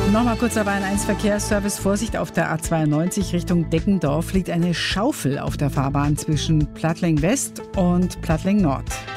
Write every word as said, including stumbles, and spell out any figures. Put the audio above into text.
Nochmal kurzer Bayern eins Verkehrsservice. Vorsicht, auf der A zweiundneunzig Richtung Deggendorf liegt eine Schaufel auf der Fahrbahn zwischen Plattling West und Plattling Nord.